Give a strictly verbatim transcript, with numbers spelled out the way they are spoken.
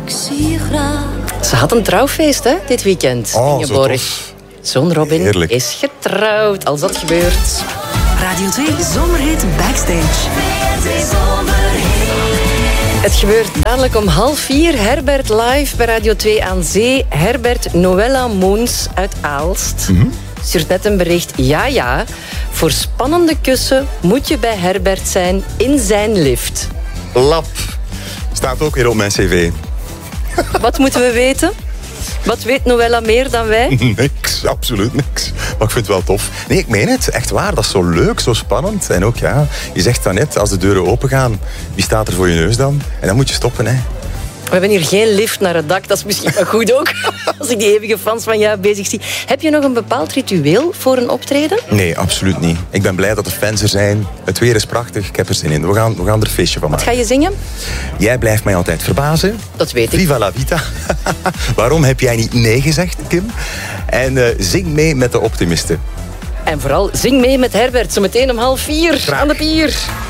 ik zie je graag. Ze had een trouwfeest, hè, dit weekend. Oh, Ingeborg. zo tof. Zoon Robin Heerlijk. is getrouwd, als dat gebeurt. Radio twee Zomerhit Backstage. Het gebeurt dadelijk om half vier. Herbert live bij Radio twee aan Zee. Herbert Noella Moens uit Aalst. Mm-hmm. Stuurt net een bericht. Ja, ja. Voor spannende kussen moet je bij Herbert zijn in zijn lift. Lap. Staat ook weer op mijn cv. Wat moeten we weten? Wat weet Noella meer dan wij? Niks, absoluut niks. Maar ik vind het wel tof. Nee, ik meen het. Echt waar. Dat is zo leuk, zo spannend. En ook, ja, je zegt dan net, als de deuren open gaan, wie staat er voor je neus dan? En dan moet je stoppen, hè. We hebben hier geen lift naar het dak. Dat is misschien wel goed ook, als ik die eeuwige fans van jou bezig zie. Heb je nog een bepaald ritueel voor een optreden? Nee, absoluut niet. Ik ben blij dat de fans er zijn. Het weer is prachtig. Ik heb er zin in. We gaan, we gaan er een feestje van maken. Wat ga je zingen? Jij blijft mij altijd verbazen. Dat weet ik. Viva la vita. Waarom heb jij niet nee gezegd, Kim? En uh, zing mee met de optimisten. En vooral zing mee met Herbert. Zometeen om half vier Graag. aan de pier.